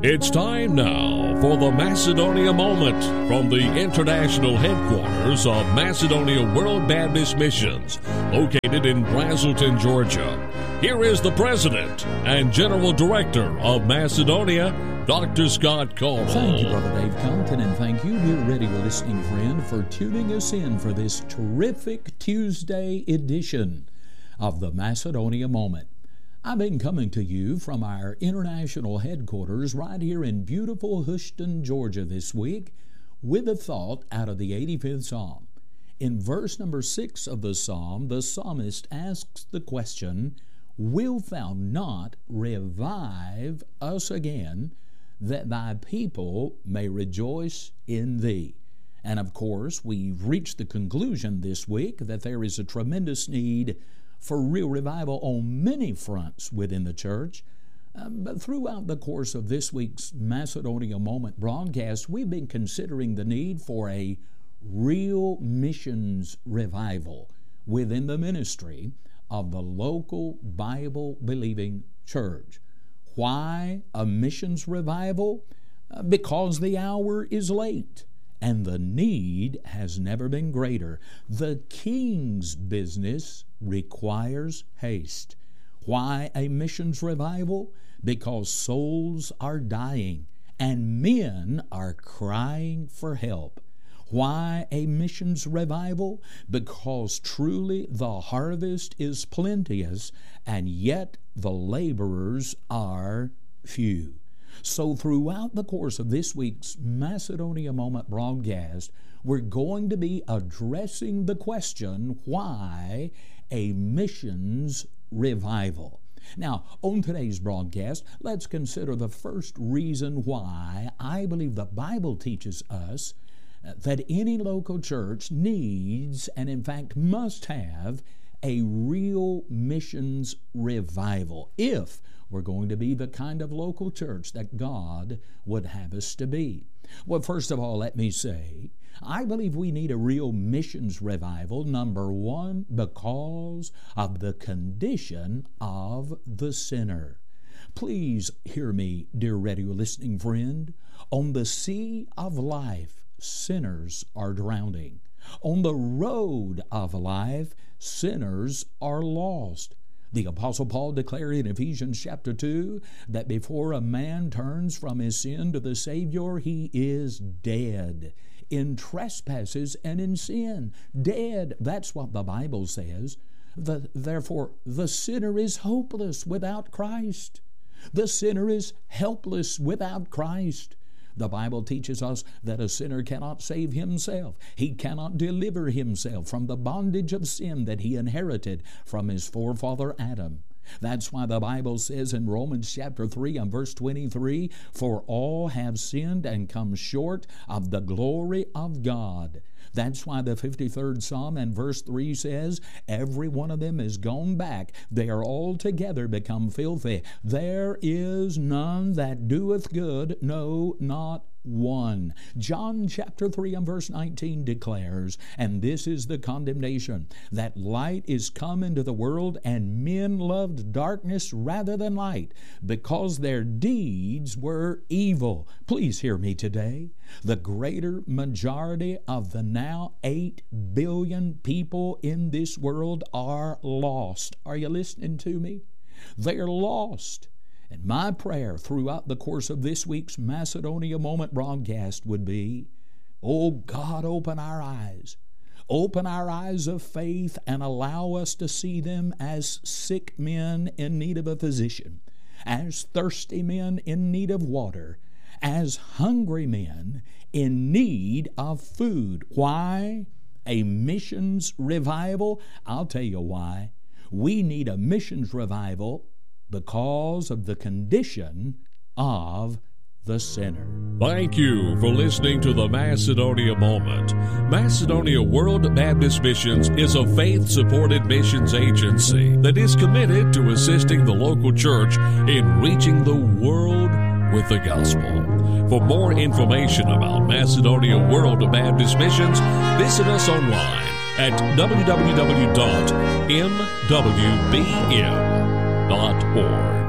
It's time now for the Macedonia Moment from the international headquarters of Macedonia World Baptist Missions, located in Braselton, Georgia. Here is the President and General Director of Macedonia, Dr. Scott Cole. Thank you, Brother Dave Compton, and thank you, dear radio listening friend, for tuning us in for this terrific Tuesday edition of the Macedonia Moment. I've been coming to you from our international headquarters right here in beautiful Houston, Georgia this week with a thought out of the 85th Psalm. In verse number 6 of the Psalm, the psalmist asks the question, "Wilt thou not revive us again, that thy people may rejoice in thee?" And of course, we've reached the conclusion this week that there is a tremendous need for real revival on many fronts within the church. But throughout the course of this week's Macedonia Moment broadcast, we've been considering the need for a real missions revival within the ministry of the local Bible-believing church. Why a missions revival? Because the hour is late and the need has never been greater. The King's business requires haste. Why a missions revival? Because souls are dying and men are crying for help. Why a missions revival? Because truly the harvest is plenteous and yet the laborers are few. So throughout the course of this week's Macedonia Moment broadcast, we're going to be addressing the question, why a missions revival? Now, on today's broadcast, let's consider the first reason why I believe the Bible teaches us that any local church needs and in fact must have a real missions revival if we're going to be the kind of local church that God would have us to be. Well, first of all, let me say, I believe we need a real missions revival, number one, because of the condition of the sinner. Please hear me, dear radio listening friend. On the sea of life, sinners are drowning. On the road of life, sinners are lost. The Apostle Paul declared in Ephesians chapter 2 that before a man turns from his sin to the Savior, he is dead in trespasses and in sin. Dead, that's what the Bible says. Therefore, the sinner is hopeless without Christ. The sinner is helpless without Christ. The Bible teaches us that a sinner cannot save himself. He cannot deliver himself from the bondage of sin that he inherited from his forefather Adam. That's why the Bible says in Romans chapter 3 and verse 23, "For all have sinned and come short of the glory of God." That's why the 53rd Psalm and verse 3 says, "Every one of them is gone back. They are altogether become filthy. There is none that doeth good, no, not one." John chapter 3 and verse 19 declares, "And this is the condemnation, that light is come into the world, and men loved darkness rather than light, because their deeds were evil." Please hear me today. The greater majority of the now 8 billion people in this world are lost. Are you listening to me? They're lost. And my prayer throughout the course of this week's Macedonia Moment broadcast would be, oh God, open our eyes. Open our eyes of faith and allow us to see them as sick men in need of a physician, as thirsty men in need of water, as hungry men in need of food. Why? A missions revival? I'll tell you why. We need a missions revival because of the condition of the sinner. Thank you for listening to the Macedonia Moment. Macedonia World Baptist Missions is a faith-supported missions agency that is committed to assisting the local church in reaching the world with the gospel. For more information about Macedonia World Baptist Missions, visit us online at www.mwbm.org.